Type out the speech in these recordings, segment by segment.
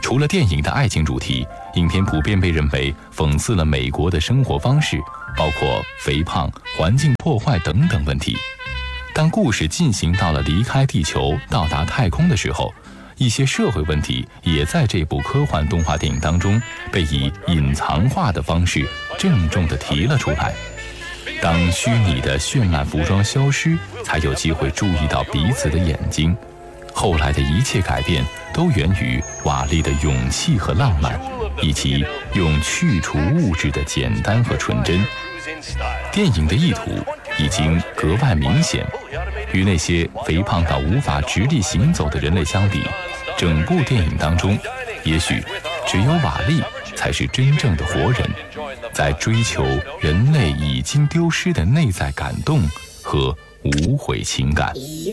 除了电影的爱情主题，影片普遍被认为讽刺了美国的生活方式，包括肥胖、环境破坏等等问题。当故事进行到了离开地球到达太空的时候，一些社会问题也在这部科幻动画电影当中被以隐藏化的方式郑重地提了出来。当虚拟的绚烂服装消失，才有机会注意到彼此的眼睛。后来的一切改变都源于瓦力的勇气和浪漫，以及用去除物质的简单和纯真。电影的意图已经格外明显，与那些肥胖到无法直立行走的人类相比，整部电影当中，也许只有瓦力才是真正的活人，在追求人类已经丢失的内在感动和无悔情感。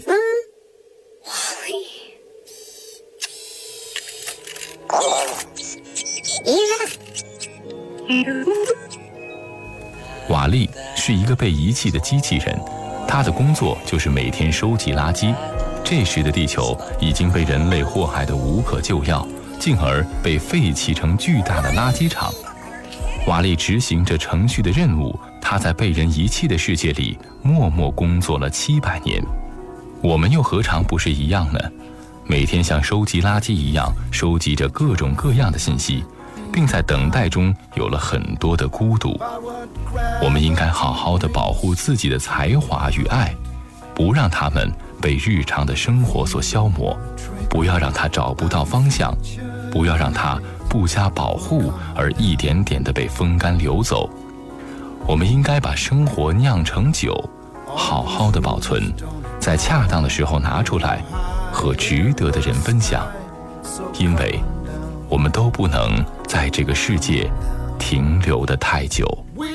瓦力是一个被遗弃的机器人，他的工作就是每天收集垃圾。这时的地球已经被人类祸害得无可救药，进而被废弃成巨大的垃圾场。瓦力执行着程序的任务，他在被人遗弃的世界里默默工作了700年。我们又何尝不是一样呢？每天像收集垃圾一样收集着各种各样的信息，并在等待中有了很多的孤独。我们应该好好地保护自己的才华与爱，不让它们被日常的生活所消磨，不要让它找不到方向，不要让它不加保护而一点点地被风干流走。我们应该把生活酿成酒，好好地保存，在恰当的时候拿出来，和值得的人分享。因为我们都不能在这个世界停留得太久。